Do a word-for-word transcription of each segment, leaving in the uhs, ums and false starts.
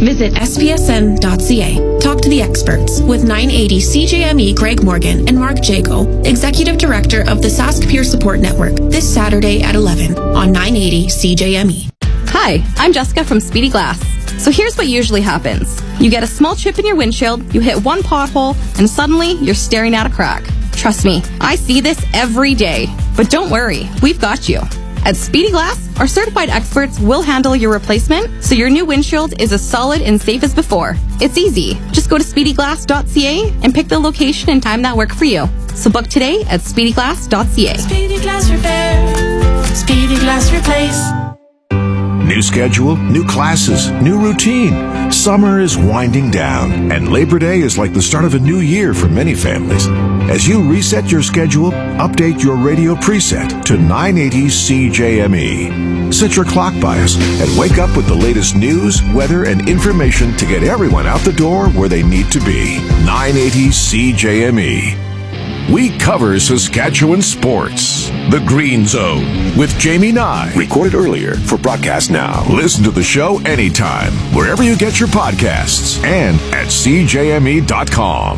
Visit S P S N dot C A. Talk to the experts with nine eighty C J M E Greg Morgan and Mark Jago, Executive Director of the Sask Peer Support Network, this Saturday at eleven on nine eighty C J M E. Hi, I'm Jessica from Speedy Glass. So here's what usually happens. You get a small chip in your windshield, you hit one pothole, and suddenly you're staring at a crack. Trust me, I see this every day. But don't worry, we've got you. At Speedy Glass, our certified experts will handle your replacement so your new windshield is as solid and safe as before. It's easy. Just go to speedy glass dot C A and pick the location and time that work for you. So book today at speedy glass dot C A. Speedy Glass Repair. Speedy Glass Replace. New schedule, new classes, new routine. Summer is winding down, and Labor Day is like the start of a new year for many families. As you reset your schedule, update your radio preset to nine eighty C J M E. Set your clock bias and wake up with the latest news, weather, and information to get everyone out the door where they need to be. nine eighty C J M E. We cover Saskatchewan sports. The Green Zone with Jamie Nye. Recorded earlier for broadcast now. Listen to the show anytime, wherever you get your podcasts, and at C J M E dot com.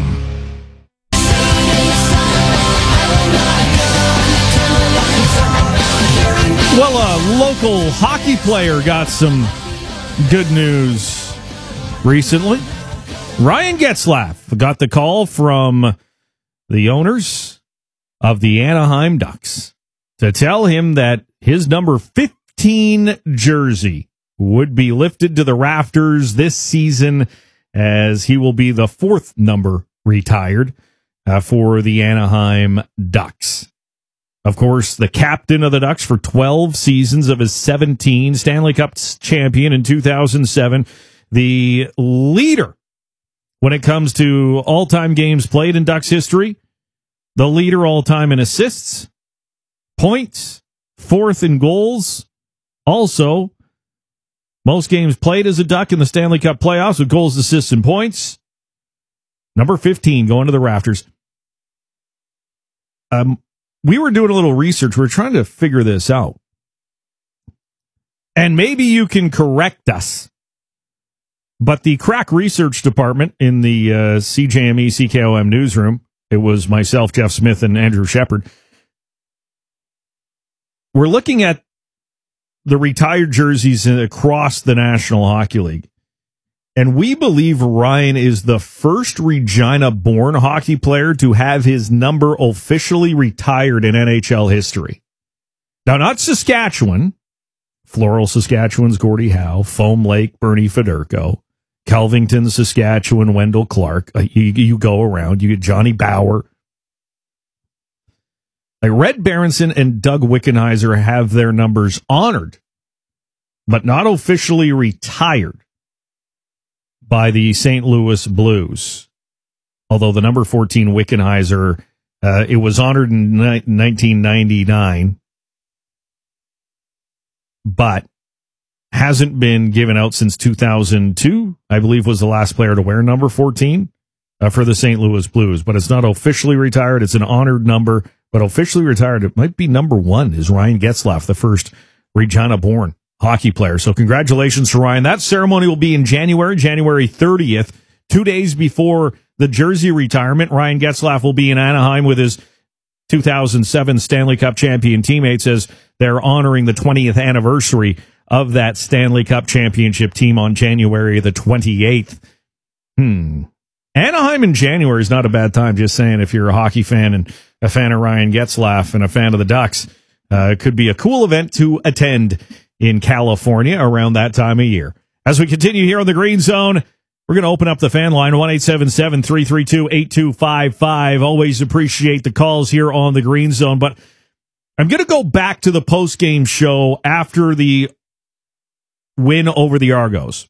Well, a local hockey player got some good news recently. Ryan Getzlaf got the call from the owners of the Anaheim Ducks to tell him that his number fifteen jersey would be lifted to the rafters this season, as he will be the fourth number retired uh, for the Anaheim Ducks. Of course, the captain of the Ducks for twelve seasons of his seventeen, Stanley Cup champion in two thousand seven, the leader when it comes to all-time games played in Ducks history, the leader all-time in assists, points, fourth in goals, also most games played as a Duck in the Stanley Cup playoffs with goals, assists, and points. Number fifteen going to the rafters. Um, we were doing a little research. We we're trying to figure this out. And maybe you can correct us. But the crack research department in the uh, C J M E C K O M newsroom, it was myself, Jeff Smith, and Andrew Shepard. We're looking at the retired jerseys across the National Hockey League. And we believe Ryan is the first Regina-born hockey player to have his number officially retired in N H L history. Now, not Saskatchewan. Floral, Saskatchewan's Gordie Howe. Foam Lake, Bernie Federko. Kelvington, Saskatchewan, Wendell Clark. Uh, you, you go around. You get Johnny Bauer. Like Red Berenson and Doug Wickenheiser have their numbers honored, but not officially retired by the Saint Louis Blues. Although the number fourteen Wickenheiser, uh, it was honored in ni- nineteen ninety-nine, but hasn't been given out since two thousand two, I believe was the last player to wear number fourteen uh, for the Saint Louis Blues. But it's not officially retired. It's an honored number, but officially retired, it might be number one, is Ryan Getzlaf, the first Regina-born hockey player. So congratulations to Ryan. That ceremony will be in January, January thirtieth, two days before the jersey retirement. Ryan Getzlaf will be in Anaheim with his two thousand seven Stanley Cup champion teammates as they're honoring the twentieth anniversary of that Stanley Cup championship team on January the twenty-eighth. Hmm. Anaheim in January is not a bad time, just saying, if you're a hockey fan and a fan of Ryan Getzlaf and a fan of the Ducks. Uh, it could be a cool event to attend in California around that time of year. As we continue here on the Green Zone, we're going to open up the fan line, one eight seven seven, three three two, eight two five five. Always appreciate the calls here on the Green Zone, but I'm going to go back to the post-game show after the win over the Argos.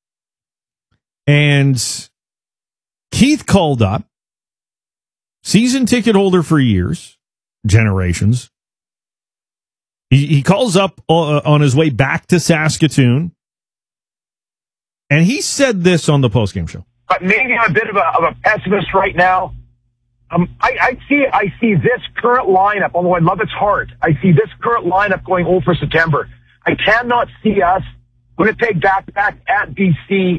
And Keith called up, season ticket holder for years, generations. He, he calls up uh, on his way back to Saskatoon, and he said this on the postgame show. But maybe I'm a bit of a, of a pessimist right now. Um, I, I see I see this current lineup, although I love its heart, I see this current lineup going oh for September. I cannot see us Winnipeg back-to-back at B C,